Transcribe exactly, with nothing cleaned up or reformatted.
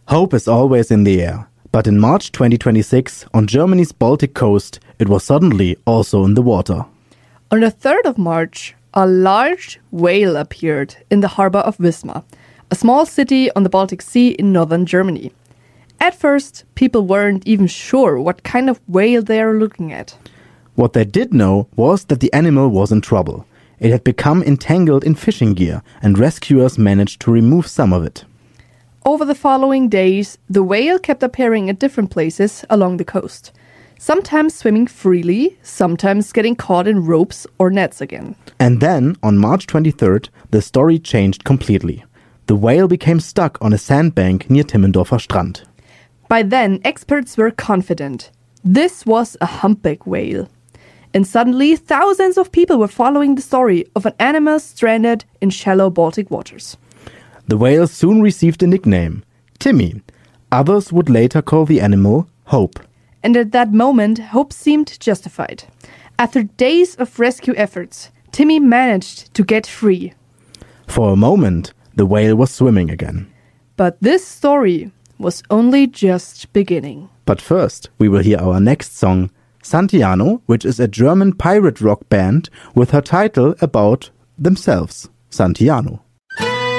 Hope is always in the air, but in March twenty twenty-six, on Germany's Baltic coast, it was suddenly also in the water. On the third of March, a large whale appeared in the harbor of Wismar, a small city on the Baltic Sea in northern Germany. At first, people weren't even sure what kind of whale they were looking at. What they did know was that the animal was in trouble. It had become entangled in fishing gear, and rescuers managed to remove some of it. Over the following days, the whale kept appearing at different places along the coast, sometimes swimming freely, sometimes getting caught in ropes or nets again. And then, on March twenty-third, the story changed completely. The whale became stuck on a sandbank near Timmendorfer Strand. By then, experts were confident. This was a humpback whale. And suddenly, thousands of people were following the story of an animal stranded in shallow Baltic waters. The whale soon received a nickname, Timmy. Others would later call the animal Hope. And at that moment, hope seemed justified. After days of rescue efforts, Timmy managed to get free. For a moment, the whale was swimming again. But this story was only just beginning. But first, we will hear our next song, Santiano, which is a German pirate rock band with her title about themselves, Santiano.